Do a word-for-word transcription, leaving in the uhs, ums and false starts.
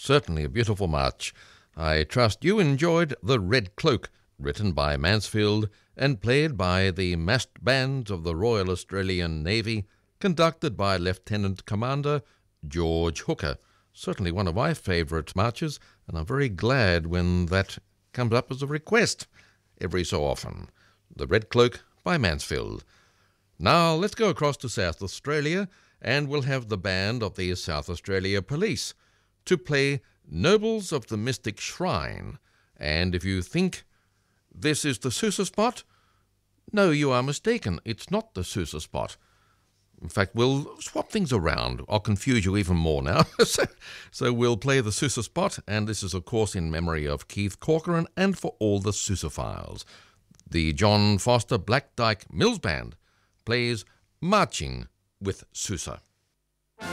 Certainly a beautiful march. I trust you enjoyed The Red Cloak, written by Mansfield and played by the massed bands of the Royal Australian Navy, conducted by Lieutenant Commander George Hooker. Certainly one of my favourite marches, and I'm very glad when that comes up as a request every so often. The Red Cloak by Mansfield. Now let's go across to South Australia, and we'll have the band of the South Australia Police to play Nobles of the Mystic Shrine. And if you think this is the Sousa spot, no, you are mistaken. It's not the Sousa spot. In fact, we'll swap things around. I'll confuse you even more now. so, so we'll play the Sousa spot, and this is, of course, in memory of Keith Corcoran and for all the Sousaphiles. The John Foster Black Dyke Mills Band plays Marching with Sousa.